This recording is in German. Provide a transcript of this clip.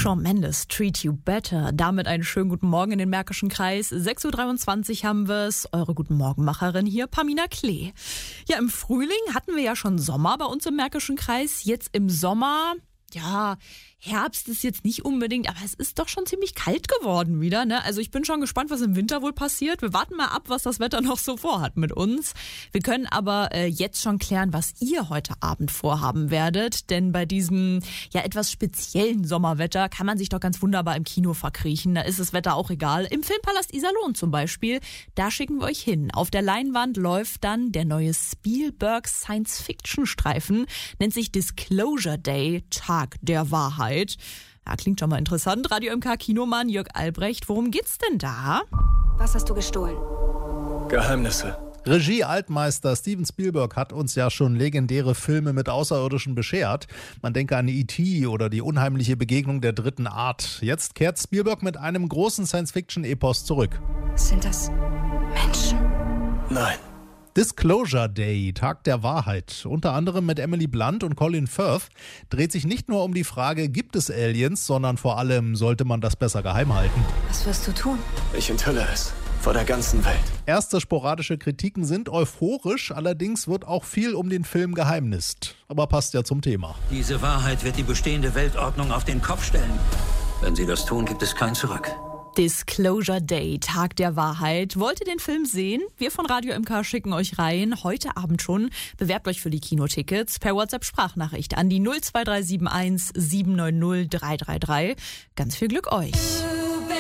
Shawn Mendes, Treat You Better. Damit einen schönen guten Morgen in den Märkischen Kreis. 6.23 Uhr haben wir es. Eure Guten Morgenmacherin hier, Pamina Klee. Ja, im Frühling hatten wir ja schon Sommer bei uns im Märkischen Kreis. Jetzt im Sommer, ja, Herbst ist jetzt nicht unbedingt, aber es ist doch schon ziemlich kalt geworden wieder, ne? Also ich bin schon gespannt, was im Winter wohl passiert. Wir warten mal ab, was das Wetter noch so vorhat mit uns. Wir können aber jetzt schon klären, was ihr heute Abend vorhaben werdet. Denn bei diesem ja etwas speziellen Sommerwetter kann man sich doch ganz wunderbar im Kino verkriechen. Da ist das Wetter auch egal. Im Filmpalast Iserlohn zum Beispiel, da schicken wir euch hin. Auf der Leinwand läuft dann der neue Spielberg Science-Fiction-Streifen. Nennt sich Disclosure Day, Tag der Wahrheit. Ja, klingt schon mal interessant. Radio MK Kinomann Jörg Albrecht, worum geht's denn da? Was hast du gestohlen? Geheimnisse. Regie-Altmeister Steven Spielberg hat uns ja schon legendäre Filme mit Außerirdischen beschert. Man denke an E.T. oder die unheimliche Begegnung der dritten Art. Jetzt kehrt Spielberg mit einem großen Science-Fiction-Epos zurück. Sind das Menschen? Nein. Disclosure Day, Tag der Wahrheit, unter anderem mit Emily Blunt und Colin Firth, dreht sich nicht nur um die Frage, gibt es Aliens, sondern vor allem, sollte man das besser geheim halten. Was wirst du tun? Ich enthülle es. Vor der ganzen Welt. Erste sporadische Kritiken sind euphorisch, allerdings wird auch viel um den Film geheimnist. Aber passt ja zum Thema. Diese Wahrheit wird die bestehende Weltordnung auf den Kopf stellen. Wenn sie das tun, gibt es kein Zurück. Disclosure Day, Tag der Wahrheit. Wollt ihr den Film sehen? Wir von Radio MK schicken euch rein. Heute Abend schon. Bewerbt euch für die Kinotickets per WhatsApp-Sprachnachricht an die 02371 790 333. Ganz viel Glück euch.